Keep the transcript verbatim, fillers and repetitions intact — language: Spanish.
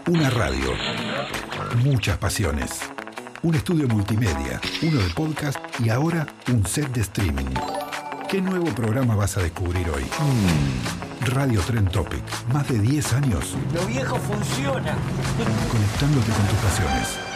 Una radio, muchas pasiones. Un estudio multimedia, uno de podcast y ahora un set de streaming. ¿Qué nuevo programa vas a descubrir hoy? Mm. Radio Trend Topic. Más de diez años. Lo viejo funciona. Conectándote con tus pasiones.